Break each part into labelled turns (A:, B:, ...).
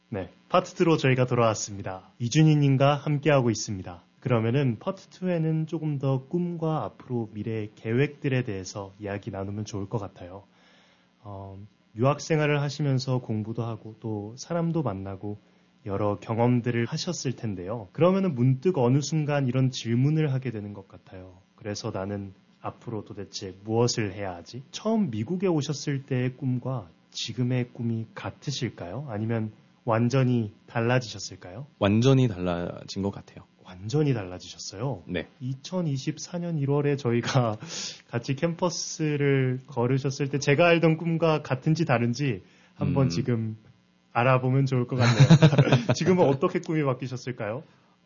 A: 네, 파트 2로 저희가 돌아왔습니다. 이준희님과 함께하고 있습니다. 그러면은 파트 2에는 조금 더 꿈과 앞으로 미래 계획들에 대해서 이야기 나누면 좋을 것 같아요. 유학 생활을 하시면서 공부도 하고 또 사람도 만나고 여러 경험들을 하셨을 텐데요. 그러면은 문득 어느 순간 이런 질문을 하게 되는 것 같아요. 그래서 나는 앞으로 도대체 무엇을 해야 하지? 처음 미국에 오셨을 때의 꿈과 지금의 꿈이 같으실까요? 아니면 완전히 달라지셨을까요?
B: 완전히 달라진 것 같아요.
A: 완전히 달라지셨어요?
B: 네.
A: 2024년 1월에 저희가 같이 캠퍼스를 걸으셨을 때 제가 알던 꿈과 같은지 다른지 한번 지금 알아보면 좋을 것 같네요. 지금은 어떻게 꿈이 바뀌셨을까요?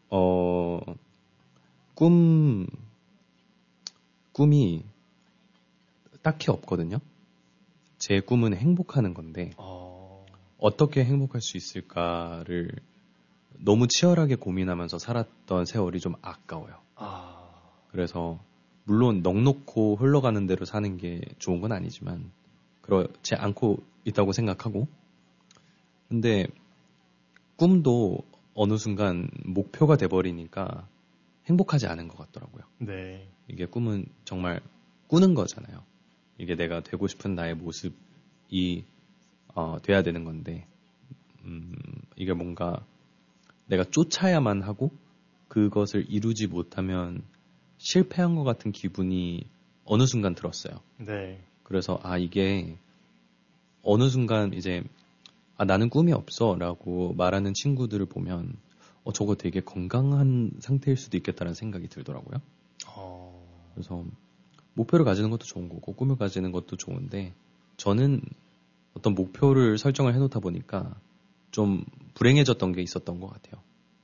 B: 꿈이 딱히 없거든요. 제 꿈은 행복하는 건데 어떻게 행복할 수 있을까를 너무 치열하게 고민하면서 살았던 세월이 좀 아까워요. 그래서 물론 넋놓고 흘러가는 대로 사는 게 좋은 건 아니지만 그렇지 않고 있다고 생각하고 근데 꿈도 어느 순간 목표가 돼버리니까 행복하지 않은 것 같더라고요.
A: 네.
B: 이게 꿈은 정말 꾸는 거잖아요. 이게 내가 되고 싶은 나의 모습이 돼야 되는 건데 이게 뭔가 내가 쫓아야만 하고 그것을 이루지 못하면 실패한 것 같은 기분이 어느 순간 들었어요.
A: 네.
B: 그래서 이게 어느 순간 이제 나는 꿈이 없어 라고 말하는 친구들을 보면 저거 되게 건강한 상태일 수도 있겠다는 생각이 들더라고요. 그래서 목표를 가지는 것도 좋은 거고 꿈을 가지는 것도 좋은데 저는 어떤 목표를 설정을 해놓다 보니까 좀 불행해졌던 게 있었던 것 같아요.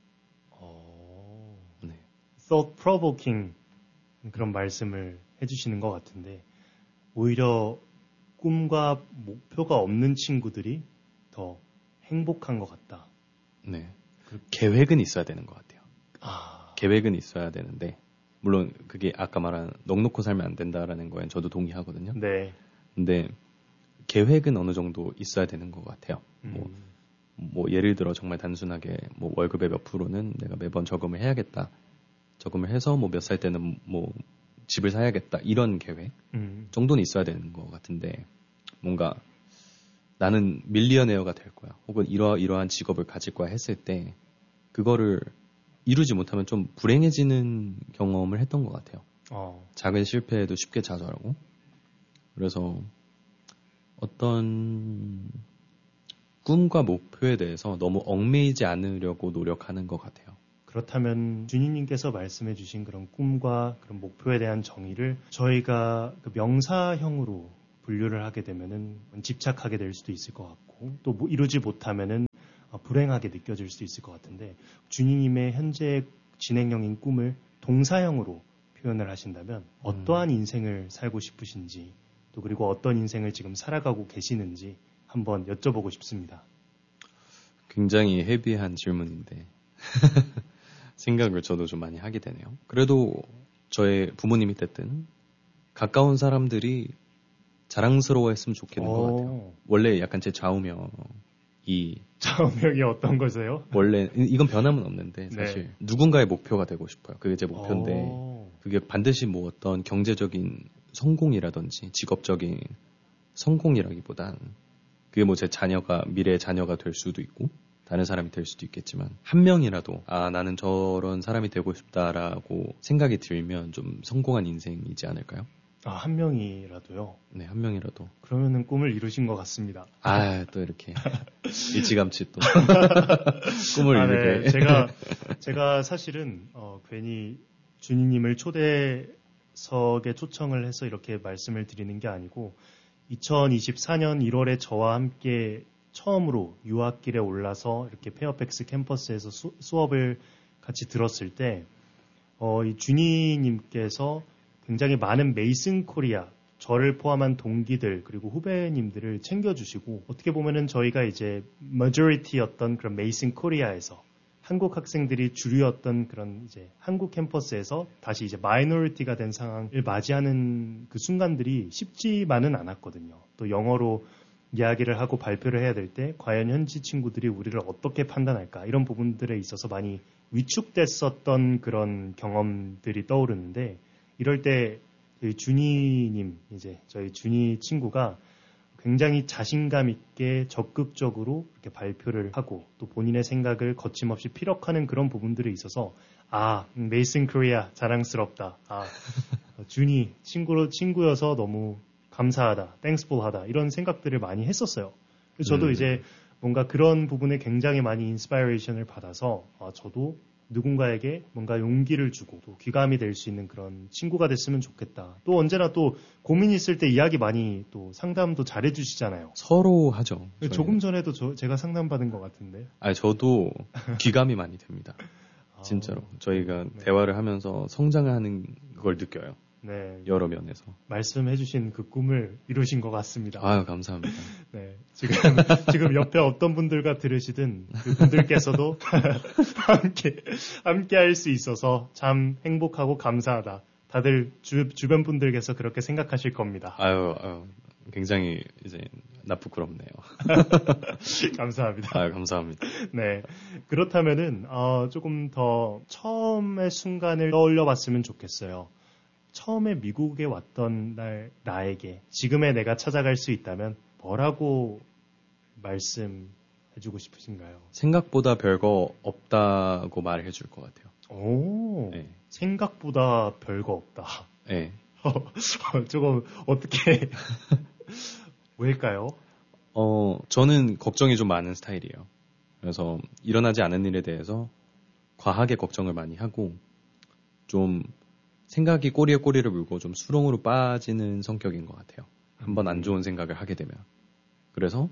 A: 네. Thought-provoking 그런 말씀을 해주시는 것 같은데 오히려 꿈과 목표가 없는 친구들이 더 행복한 것 같다.
B: 네. 계획은 있어야 되는 것 같아요. 계획은 있어야 되는데 물론 그게 아까 말한 넋놓고 살면 안 된다라는 거엔 저도 동의하거든요.
A: 네.
B: 근데 계획은 어느 정도 있어야 되는 것 같아요. 뭐 예를 들어 정말 단순하게 뭐 월급의 몇 프로는 내가 매번 저금을 해야겠다. 저금을 해서 뭐 몇 살 때는 뭐 집을 사야겠다. 이런 계획 정도는 있어야 되는 것 같은데 뭔가 나는 밀리어네어가 될 거야. 혹은 이러한 직업을 가질 거야 했을 때 그거를 이루지 못하면 좀 불행해지는 경험을 했던 것 같아요. 작은 실패에도 쉽게 좌절하고 그래서 어떤 꿈과 목표에 대해서 너무 얽매이지 않으려고 노력하는 것 같아요.
A: 그렇다면 준희님께서 말씀해 주신 그런 꿈과 그런 목표에 대한 정의를 저희가 그 명사형으로 분류를 하게 되면은 집착하게 될 수도 있을 것 같고 또 이루지 못하면은 불행하게 느껴질 수도 있을 것 같은데 준희님의 현재 진행형인 꿈을 동사형으로 표현을 하신다면 어떠한 인생을 살고 싶으신지 또 그리고 어떤 인생을 지금 살아가고 계시는지 한번 여쭤보고 싶습니다.
B: 굉장히 헤비한 질문인데 생각을 저도 좀 많이 하게 되네요. 그래도 저의 부모님이 됐든 가까운 사람들이 자랑스러워했으면 좋겠는 것 같아요. 원래 약간 제
A: 좌우명이 어떤 거세요?
B: 원래 이건 변함은 없는데 사실 누군가의 목표가 되고 싶어요. 그게 제 목표인데 그게 반드시 뭐 어떤 경제적인 성공이라든지 직업적인 성공이라기보단 그게 뭐 제 미래의 자녀가 될 수도 있고 다른 사람이 될 수도 있겠지만 한 명이라도 나는 저런 사람이 되고 싶다라고 생각이 들면 좀 성공한 인생이지 않을까요?
A: 한 명이라도요?
B: 네, 한 명이라도.
A: 그러면은 꿈을 이루신 것 같습니다.
B: 또 이렇게 일찌감치 또 꿈을 이루게.
A: 제가 사실은 괜히 준희님을 초대석에 초청을 해서 이렇게 말씀을 드리는 게 아니고 2024년 1월에 저와 함께 처음으로 유학길에 올라서 이렇게 페어팩스 캠퍼스에서 수업을 같이 들었을 때 이 준희님께서 굉장히 많은 메이슨 코리아 저를 포함한 동기들 그리고 후배님들을 챙겨주시고 어떻게 보면은 저희가 이제 majority였던 그런 메이슨 코리아에서 한국 학생들이 주류였던 그런 이제 한국 캠퍼스에서 다시 이제 마이너리티가 된 상황을 맞이하는 그 순간들이 쉽지만은 않았거든요. 또 영어로 이야기를 하고 발표를 해야 될 때 과연 현지 친구들이 우리를 어떻게 판단할까 이런 부분들에 있어서 많이 위축됐었던 그런 경험들이 떠오르는데 이럴 때 저희 준이님 이제 저희 준이 친구가 굉장히 자신감 있게 적극적으로 이렇게 발표를 하고 또 본인의 생각을 거침없이 피력하는 그런 부분들에 있어서 메이슨 코리아 자랑스럽다. 준이 친구여서 너무 감사하다, 땡스풀하다 이런 생각들을 많이 했었어요. 그래서 저도 이제 뭔가 그런 부분에 굉장히 많이 인스파이레이션을 받아서 저도 누군가에게 뭔가 용기를 주고 또 귀감이 될 수 있는 그런 친구가 됐으면 좋겠다. 또 언제나 또 고민 있을 때 이야기 많이 또 상담도 잘해주시잖아요.
B: 서로 하죠.
A: 조금 전에도 제가 상담받은 것 같은데.
B: 저도 귀감이 많이 됩니다. 진짜로. 저희가
A: 네.
B: 대화를 하면서 성장을 하는 걸 느껴요.
A: 네.
B: 여러 면에서. 말씀해주신
A: 그 꿈을 이루신 것 같습니다.
B: 감사합니다.
A: 네. 지금 옆에 어떤 분들과 들으시든 그 분들께서도 함께 할 수 있어서 참 행복하고 감사하다. 다들 주변 분들께서 그렇게 생각하실 겁니다.
B: 굉장히 이제 부끄럽네요.
A: 감사합니다.
B: 감사합니다.
A: 네. 그렇다면은, 조금 더 처음의 순간을 떠올려 봤으면 좋겠어요. 처음에 미국에 왔던 날 나에게 지금의 내가 찾아갈 수 있다면 뭐라고 말씀해주고 싶으신가요?
B: 생각보다 별거 없다고 말을 해줄 것 같아요.
A: 오,
B: 네.
A: 생각보다 별거 없다.
B: 네.
A: 조금 어떻게 왜일까요?
B: 저는 걱정이 좀 많은 스타일이에요. 그래서 일어나지 않은 일에 대해서 과하게 걱정을 많이 하고 좀 생각이 꼬리에 꼬리를 물고 좀 수렁으로 빠지는 성격인 것 같아요. 한번 안 좋은 생각을 하게 되면. 그래서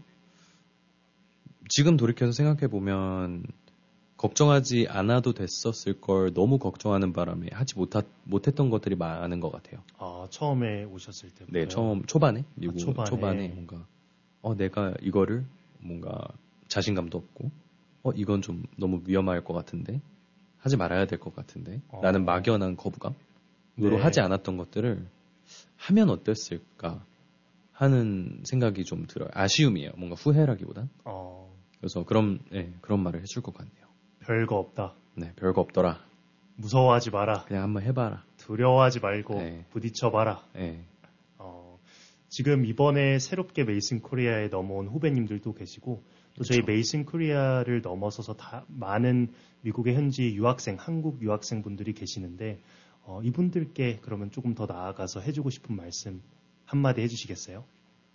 B: 지금 돌이켜서 생각해보면 걱정하지 않아도 됐었을 걸 너무 걱정하는 바람에 하지 못했던 것들이 많은 것 같아요.
A: 처음에 오셨을 때부터요?
B: 네, 초반에 미국
A: 초반에
B: 뭔가 내가 이거를 뭔가 자신감도 없고 이건 좀 너무 위험할 것 같은데 하지 말아야 될 것 같은데 라는 막연한 거부감으로 하지 않았던 것들을 하면 어땠을까 하는 생각이 좀 들어요. 아쉬움이에요. 뭔가 후회라기보단. 그래서 그런 말을 해줄 것 같네요.
A: 별거 없다.
B: 네, 별거 없더라.
A: 무서워하지 마라.
B: 그냥 한번 해봐라.
A: 두려워하지 말고 부딪혀봐라.
B: 네.
A: 지금 이번에 새롭게 메이슨 코리아에 넘어온 후배님들도 계시고 또 저희 메이슨 코리아를 넘어서서 많은 미국의 현지 유학생, 한국 유학생분들이 계시는데 이분들께 그러면 조금 더 나아가서 해주고 싶은 말씀 한마디 해주시겠어요?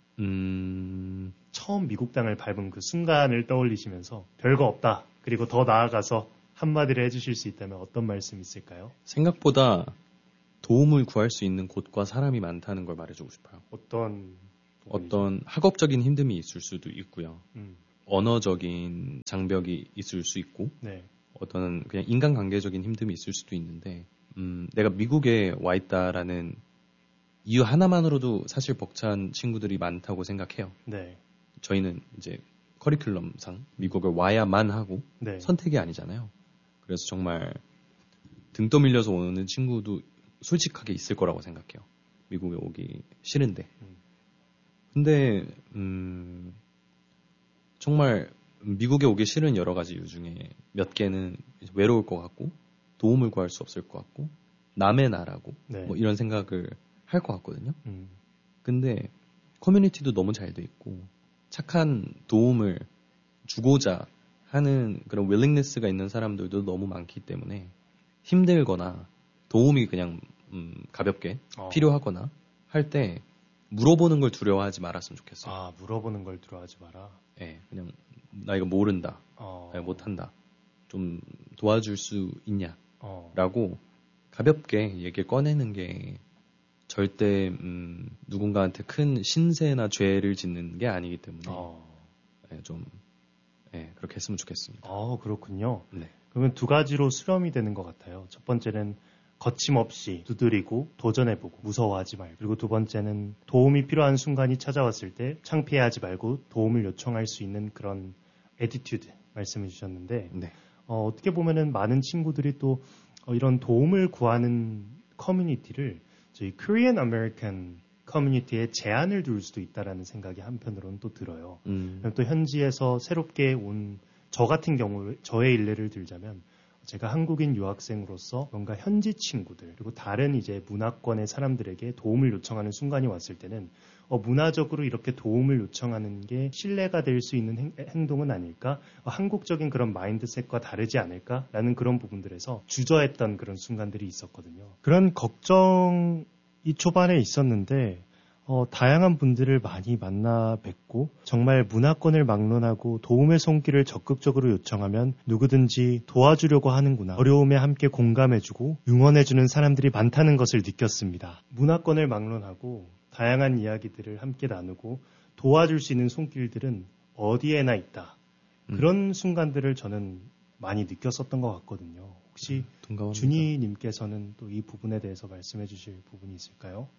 A: 처음 미국 땅을 밟은 그 순간을 떠올리시면서 별거 없다. 그리고 더 나아가서 한마디를 해주실 수 있다면 어떤 말씀 있을까요?
B: 생각보다 도움을 구할 수 있는 곳과 사람이 많다는 걸 말해주고 싶어요.
A: 어떤
B: 학업적인 힘듦이 있을 수도 있고요. 언어적인 장벽이 있을 수 있고 어떤 그냥 인간관계적인 힘듦이 있을 수도 있는데 내가 미국에 와 있다라는 이유 하나만으로도 사실 벅찬 친구들이 많다고 생각해요. 저희는 이제 커리큘럼상 미국을 와야만 하고 선택이 아니잖아요. 그래서 정말 등 떠밀려서 오는 친구도 솔직하게 있을 거라고 생각해요. 미국에 오기 싫은데. 근데 정말 미국에 오기 싫은 여러 가지 이유 중에 몇 개는 외로울 것 같고 도움을 구할 수 없을 것 같고 남의 나라고 뭐 이런 생각을 할 것 같거든요. 근데 커뮤니티도 너무 잘 돼 있고 착한 도움을 주고자 하는 그런 윌링니스가 있는 사람들도 너무 많기 때문에 힘들거나 도움이 그냥 가볍게 필요하거나 할 때 물어보는 걸 두려워하지 말았으면 좋겠어요.
A: 물어보는 걸 두려워하지 마라.
B: 네, 그냥 나 이거 모른다, 나 못한다, 좀 도와줄 수 있냐? 라고 가볍게 얘기를 꺼내는 게 절대 누군가한테 큰 신세나 죄를 짓는 게 아니기 때문에 그렇게 했으면 좋겠습니다.
A: 그렇군요.
B: 네.
A: 그러면 두 가지로 수렴이 되는 것 같아요. 첫 번째는 거침없이 두드리고 도전해보고 무서워하지 말고, 그리고 두 번째는 도움이 필요한 순간이 찾아왔을 때 창피해하지 말고 도움을 요청할 수 있는 그런 애티튜드 말씀해 주셨는데 어떻게 보면은 많은 친구들이 또 이런 도움을 구하는 커뮤니티를 저희 Korean American 커뮤니티에 제한을 둘 수도 있다라는 생각이 한편으로는 또 들어요. 또 현지에서 새롭게 온 저 같은 경우 저의 일례를 들자면 제가 한국인 유학생으로서 뭔가 현지 친구들 그리고 다른 이제 문화권의 사람들에게 도움을 요청하는 순간이 왔을 때는 문화적으로 이렇게 도움을 요청하는 게 신뢰가 될 수 있는 행동은 아닐까? 한국적인 그런 마인드셋과 다르지 않을까라는 그런 부분들에서 주저했던 그런 순간들이 있었거든요. 그런 걱정이 초반에 있었는데 다양한 분들을 많이 만나 뵙고 정말 문화권을 막론하고 도움의 손길을 적극적으로 요청하면 누구든지 도와주려고 하는구나. 어려움에 함께 공감해주고 응원해주는 사람들이 많다는 것을 느꼈습니다. 문화권을 막론하고 다양한 이야기들을 함께 나누고 도와줄 수 있는 손길들은 어디에나 있다. 그런 순간들을 저는 많이 느꼈었던 것 같거든요. 혹시 준희님께서는 또 이 부분에 대해서 말씀해 주실 부분이 있을까요?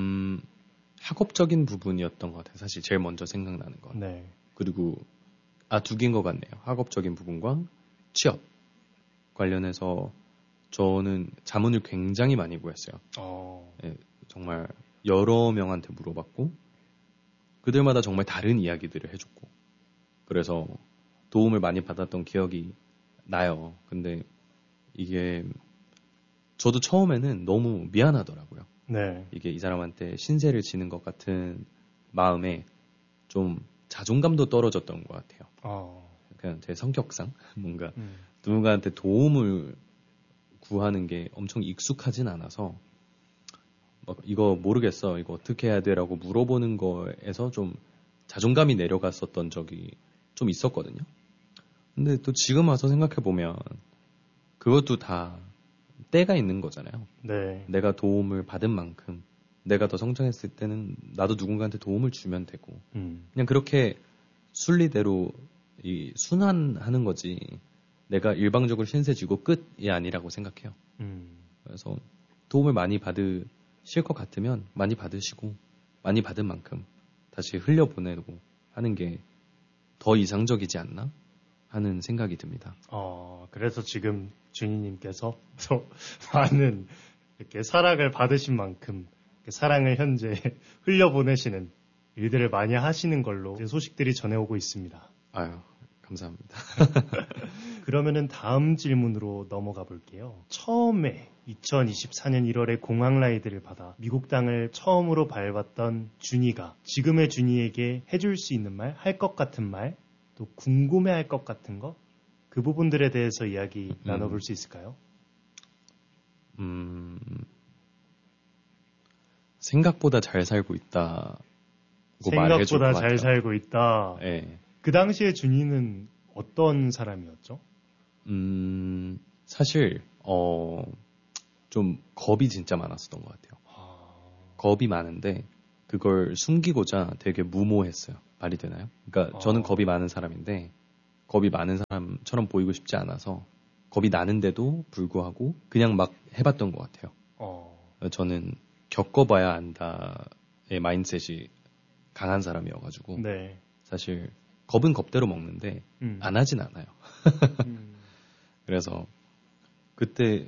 B: 학업적인 부분이었던 것 같아요. 사실 제일 먼저 생각나는 건.
A: 네.
B: 그리고 두 개인 것 같네요. 학업적인 부분과 취업 관련해서 저는 자문을 굉장히 많이 구했어요. 네, 정말 여러 명한테 물어봤고 그들마다 정말 다른 이야기들을 해줬고 그래서 도움을 많이 받았던 기억이 나요. 근데 이게 저도 처음에는 너무 미안하더라고요.
A: 네.
B: 이게 이 사람한테 신세를 지는 것 같은 마음에 좀 자존감도 떨어졌던 것 같아요. 그냥 제 성격상 뭔가 누군가한테 도움을 구하는 게 엄청 익숙하진 않아서 이거 모르겠어, 이거 어떻게 해야 돼라고 물어보는 거에서 좀 자존감이 내려갔었던 적이 좀 있었거든요. 근데 또 지금 와서 생각해보면 그것도 다 때가 있는 거잖아요.
A: 네.
B: 내가 도움을 받은 만큼 내가 더 성장했을 때는 나도 누군가한테 도움을 주면 되고 그냥 그렇게 순리대로 순환하는 거지 내가 일방적으로 신세지고 끝이 아니라고 생각해요. 그래서 도움을 많이 받으실 것 같으면 많이 받으시고 많이 받은 만큼 다시 흘려보내고 하는 게 더 이상적이지 않나 하는 생각이 듭니다.
A: 그래서 지금 준희님께서 많은 이렇게 사랑을 받으신 만큼 사랑을 현재 흘려보내시는 일들을 많이 하시는 걸로 소식들이 전해오고 있습니다.
B: 아유, 감사합니다.
A: 그러면은 다음 질문으로 넘어가 볼게요. 처음에 2024년 1월에 공항 라이드를 받아 미국 땅을 처음으로 밟았던 준희가 지금의 준희에게 해줄 수 있는 말, 할 것 같은 말, 또 궁금해할 것 같은 거, 그 부분들에 대해서 이야기 나눠볼 수 있을까요?
B: 생각보다 잘 살고 있다고 말해줄 것 같아요.
A: 생각보다 잘 살고 있다.
B: 네.
A: 그 당시에 준희는 어떤 사람이었죠?
B: 사실 좀 겁이 진짜 많았었던 것 같아요. 겁이 많은데 그걸 숨기고자 되게 무모했어요. 말이 되나요? 그러니까 저는 겁이 많은 사람인데 겁이 많은 사람처럼 보이고 싶지 않아서 겁이 나는데도 불구하고 그냥 막 해봤던 것 같아요. 저는 겪어봐야 안다의 마인드셋이 강한 사람이어가지고
A: 네.
B: 사실 겁은 겁대로 먹는데 안 하진 않아요. 그래서 그때의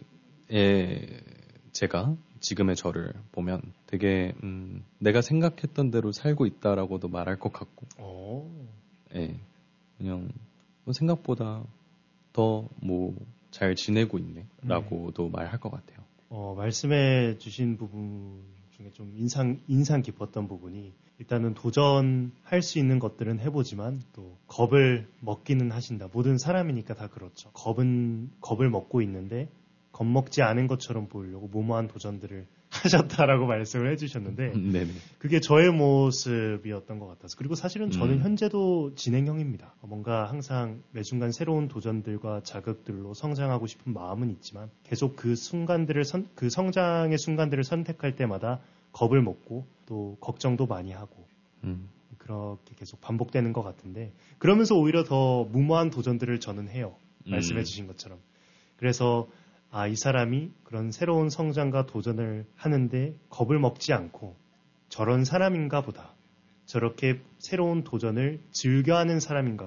B: 제가 지금의 저를 보면 되게 내가 생각했던 대로 살고 있다라고도 말할 것 같고 예, 그냥 생각보다 더 잘 지내고 있네 라고도 말할 것 같아요.
A: 말씀해 주신 부분 중에 좀 인상 깊었던 부분이 일단은 도전할 수 있는 것들은 해보지만 또 겁을 먹기는 하신다. 모든 사람이니까 다 그렇죠. 겁을 먹고 있는데 겁먹지 않은 것처럼 보이려고 무모한 도전들을 하셨다라고 말씀을 해주셨는데
B: 네네.
A: 그게 저의 모습이었던 것 같아서 그리고 사실은 저는 현재도 진행형입니다. 뭔가 항상 매순간 새로운 도전들과 자극들로 성장하고 싶은 마음은 있지만 계속 그 순간들을 그 성장의 순간들을 선택할 때마다 겁을 먹고 또 걱정도 많이 하고 그렇게 계속 반복되는 것 같은데 그러면서 오히려 더 무모한 도전들을 저는 해요. 말씀해 주신 것처럼. 그래서 이 사람이 그런 새로운 성장과 도전을 하는데 겁을 먹지 않고 저런 사람인가 보다. 저렇게 새로운 도전을 즐겨하는 사람인가 보다.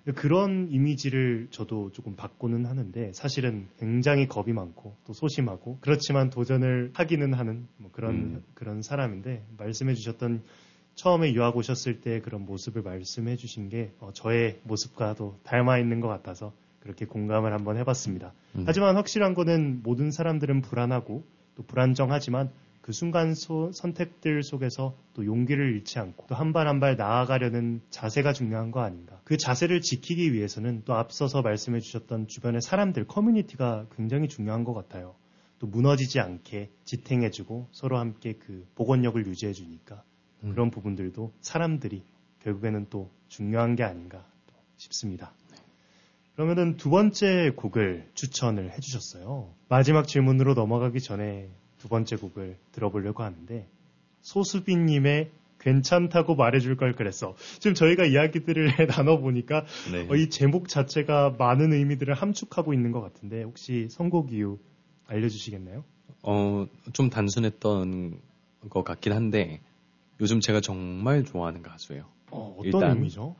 A: 그런 이미지를 저도 조금 받고는 하는데 사실은 굉장히 겁이 많고 또 소심하고 그렇지만 도전을 하기는 하는 뭐 그런 사람인데 말씀해 주셨던 처음에 유학 오셨을 때 그런 모습을 말씀해 주신 게 저의 모습과도 닮아 있는 것 같아서 그렇게 공감을 한번 해봤습니다. 하지만 확실한 거는 모든 사람들은 불안하고 또 불안정하지만 그 순간 선택들 속에서 또 용기를 잃지 않고 또 한 발 한 발 나아가려는 자세가 중요한 거 아닌가. 그 자세를 지키기 위해서는 또 앞서서 말씀해 주셨던 주변의 사람들, 커뮤니티가 굉장히 중요한 것 같아요. 또 무너지지 않게 지탱해주고 서로 함께 그 복원력을 유지해 주니까 그런 부분들도 사람들이 결국에는 또 중요한 게 아닌가 싶습니다. 그러면은 두 번째 곡을 추천을 해주셨어요. 마지막 질문으로 넘어가기 전에 두 번째 곡을 들어보려고 하는데 소수빈님의 괜찮다고 말해줄 걸 그랬어. 지금 저희가 이야기들을 나눠보니까
B: 네.
A: 이 제목 자체가 많은 의미들을 함축하고 있는 것 같은데 혹시 선곡 이유 알려주시겠나요?
B: 좀 단순했던 것 같긴 한데 요즘 제가 정말 좋아하는 가수예요.
A: 어떤
B: 일단,
A: 의미죠?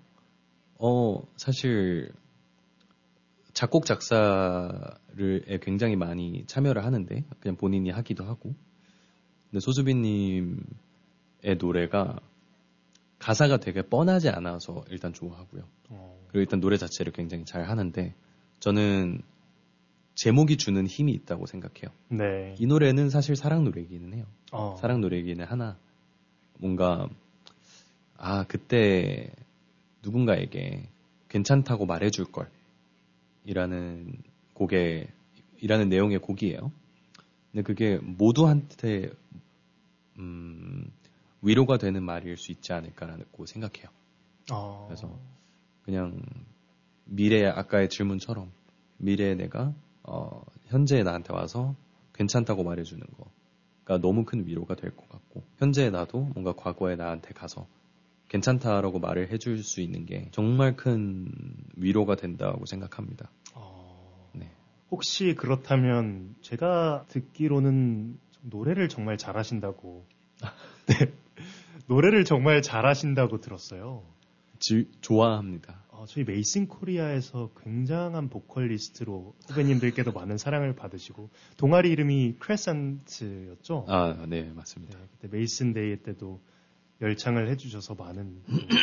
B: 사실 작곡 작사를 굉장히 많이 참여를 하는데 그냥 본인이 하기도 하고 근데 소수빈님의 노래가 가사가 되게 뻔하지 않아서 일단 좋아하고요. 그리고 일단 노래 자체를 굉장히 잘 하는데 저는 제목이 주는 힘이 있다고 생각해요.
A: 네.
B: 이 노래는 사실 사랑 노래이기는 해요. 사랑 노래이기는 하나 뭔가 그때 누군가에게 괜찮다고 말해줄 걸 이라는 내용의 곡이에요. 근데 그게 모두한테 위로가 되는 말일 수 있지 않을까라고 생각해요. 그래서 그냥 미래의 아까의 질문처럼 미래의 내가 현재의 나한테 와서 괜찮다고 말해주는 거가 너무 큰 위로가 될 것 같고 현재의 나도 뭔가 과거의 나한테 가서 괜찮다라고 말을 해줄 수 있는 게 정말 큰 위로가 된다고 생각합니다. 네.
A: 혹시 그렇다면 제가 듣기로는 노래를 정말 잘하신다고 네. 노래를 정말 잘하신다고 들었어요.
B: 좋아합니다.
A: 저희 메이슨 코리아에서 굉장한 보컬리스트로 후배님들께도 많은 사랑을 받으시고 동아리 이름이 크레센트였죠?
B: 네, 맞습니다.
A: 네, 그때 메이슨 데이 때도 열창을 해주셔서 많은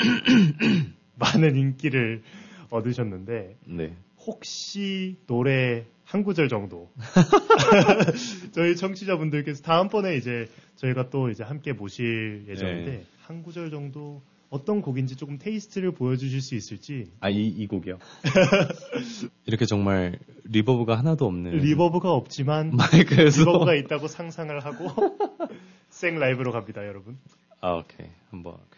A: 인기를 얻으셨는데
B: 네.
A: 혹시 노래 한 구절 정도 저희 청취자분들께서 다음번에 이제 저희가 또 이제 함께 모실 예정인데
B: 네.
A: 한 구절 정도 어떤 곡인지 조금 테이스트를 보여주실 수 있을지.
B: 이 곡이요? 이렇게 정말 리버브가 하나도 없는
A: 리버브가 없지만
B: 마이크에서
A: 리버브가 있다고 상상을 하고 생 라이브로 갑니다, 여러분.
B: 오케이. 한번